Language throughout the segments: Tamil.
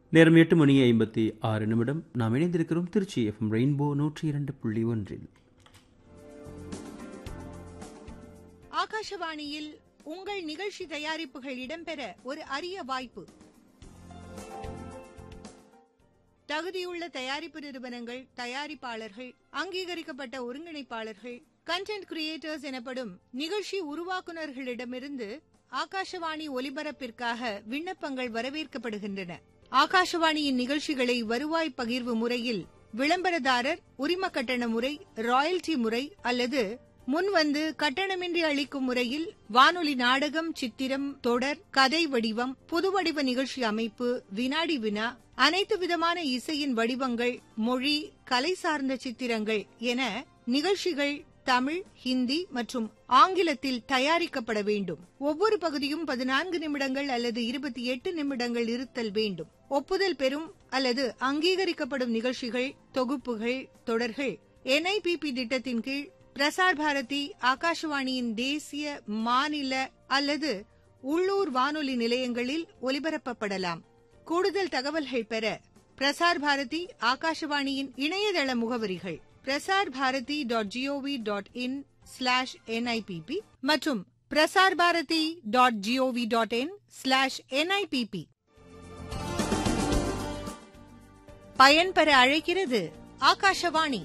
நேரம் 8:56 நாம் இணைந்திருக்கிறோம் திருச்சி எஃப்எம் ரெயின்போ 102.1. ஆகாஷவாணியில் உங்கள் நிகழ்ச்சி தயாரிப்புகள் இடம்பெற ஒரு அரிய வாய்ப்பு. தகுதியுள்ள தயாரிப்பு நிறுவனங்கள், தயாரிப்பாளர்கள், அங்கீகரிக்கப்பட்ட ஒருங்கிணைப்பாளர்கள், கண்டென்ட் கிரியேட்டர்ஸ் எனப்படும் நிகழ்ச்சி உருவாக்குநர்களிடமிருந்து ஆகாஷவாணி ஒலிபரப்பிற்காக விண்ணப்பங்கள் வரவேற்கப்படுகின்றன. ஆகாஷவாணியின் நிகழ்ச்சிகளை வருவாய் பகிர்வு முறையில் விளம்பரதாரர், உரிம கட்டண முறை, ராயல்டி முறை அல்லது முன்வந்து கட்டணமின்றி அளிக்கும் முறையில் வானொலி நாடகம், சித்திரம், தொடர், கதை வடிவம், புதுவடிவ நிகழ்ச்சி அமைப்பு, வினாடி வினா, அனைத்து விதமான இசையின் வடிவங்கள், மொழி, கலை சார்ந்த சித்திரங்கள் என நிகழ்ச்சிகள் தமிழ், ஹிந்தி மற்றும் ஆங்கிலத்தில் தயாரிக்கப்பட வேண்டும். ஒவ்வொரு பகுதியும் 14 நிமிடங்கள் அல்லது 28 நிமிடங்கள் இருத்தல் வேண்டும். ஒப்புதல் பெறும் அல்லது அங்கீகரிக்கப்படும் நிகழ்ச்சிகள், தொகுப்புகள், தொடர்கள் NIPP திட்டத்தின் கீழ் பிரசார் பாரதி, ஆகாஷவாணியின் தேசிய, மாநில அல்லது உள்ளூர் வானொலி நிலையங்களில் ஒலிபரப்பப்படலாம். கூடுதல் தகவல்கள் பெற பிரசார் பாரதி, ஆகாஷவாணியின் இணையதள முகவரிகள் prasarbharati.gov.in/NIPP மற்றும் prasarbharati.gov.in/NIPP. பயன்பெற அழைக்கிறது ஆகாஷவாணி.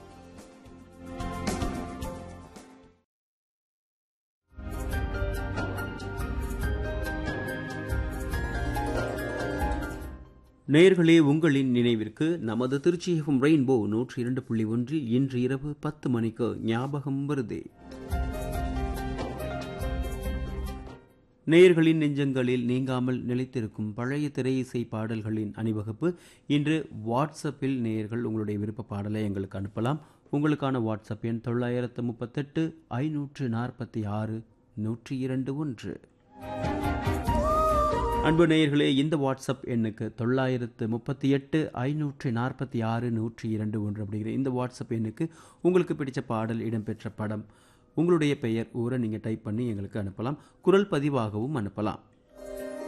நேயர்களே, உங்களின் நினைவிற்கு நமது திருச்சி எஃப்எம் ரெயின்போ 102.1 இன்று இரவு 10 மணிக்கு ஞாபகம் வருதே. நேயர்களின் நெஞ்சங்களில் நீங்காமல் நிலைத்திருக்கும் பழைய திரையிசை பாடல்களின் அணிவகுப்பு. இன்று வாட்ஸ்அப்பில் நேயர்கள் உங்களுடைய விருப்ப பாடலை எங்களுக்கு அனுப்பலாம். உங்களுக்கான வாட்ஸ்அப் எண் 938 546 102.1. அன்பு நேயர்களே, இந்த வாட்ஸ்அப் எண்ணுக்கு 938 546 102.1 அப்படிங்கிற இந்த வாட்ஸ்அப் எண்ணுக்கு உங்களுக்கு பிடிச்ச பாடல், இடம்பெற்ற படம், உங்களுடைய பெயர், ஊரை நீங்கள் டைப் பண்ணி எங்களுக்கு அனுப்பலாம். குரல் பதிவாகவும் அனுப்பலாம்.